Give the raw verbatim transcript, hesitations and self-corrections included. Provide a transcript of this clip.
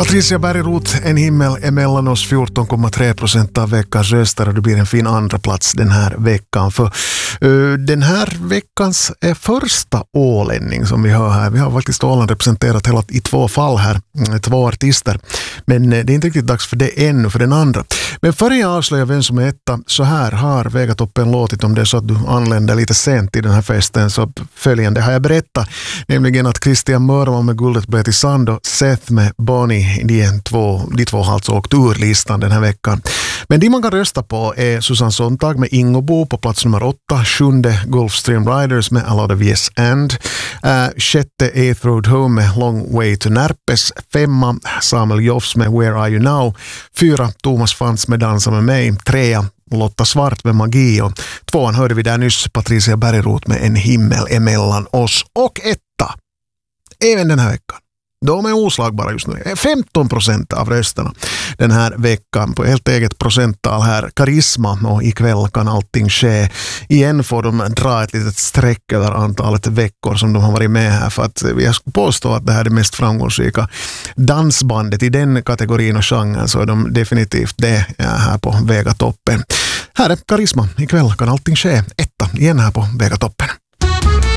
Patricia Bergroth, En himmel emellan oss, fjorton komma tre procent av veckans röster, och det blir en fin andra plats den här veckan. För uh, den här veckans är första ålänning som vi hör här. Vi har faktiskt Åland representerat hela i två fall här, två artister. Men uh, det är inte riktigt dags för det ännu för den andra. Men före jag avslöjar vem som är etta, så här har Vegatoppen låtit, om det är så att du anländer lite sent i den här festen. Så följande har jag berättat, nämligen att Christian Mörman med Guldet blev till sand och Seth med Bonnie, de två, de två har alltså åkt ur listan den här veckan. Men de man kan rösta på är Susanne Sontag med Ingobo på plats nummer åtta, sjunde Gulfstream Riders med A Lot of Yes And, uh, sjätte Eighth Road Home med Long Way to Närpes, femma Samuel Joffs med Where Are You Now, fyra Thomas Fantz med Dansa med mig, trea Lotta Svart med Magi, och tvåan hörde vi där nyss Patricia Bergroth med En himmel emellan oss, och etta även den här veckan. De är oslagbara just nu. femton procent av rösterna den här veckan på helt eget procenttal här. Karisma, och ikväll kan allting ske. Igen får de dra ett litet streck över antalet veckor som de har varit med här, för att jag skulle påstå att det här är det mest framgångsrika dansbandet i den kategorin och genren, så är de definitivt det här på Vegatoppen. Här är Karisma, ikväll kan allting ske. Etta igen här på Vegatoppen.